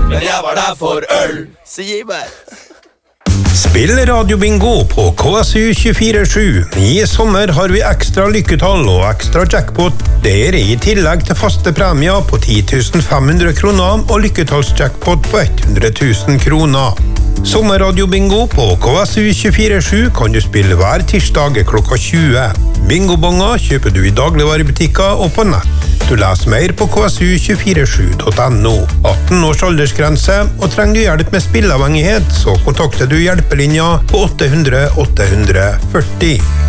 men jeg var der for øl. Så gi meg. Spill radiobingo på KSU 24/7. I sommer har vi ekstra lykketall og ekstra jackpot. Det er i tillegg til faste premier på 10.500 kroner og lykketallsjackpot på 100.000 kroner. Sommerradiobingo på KSU 24/7 kan du spille hver tirsdag klokka 20. Bingobonger kjøper du i dagligvarebutikker og på nett. Du leser mer på ksu247.no. 18 års aldersgrense, og trenger du hjelp med spilleavhengighet, så kontakter du hjelpelinja på 800 840.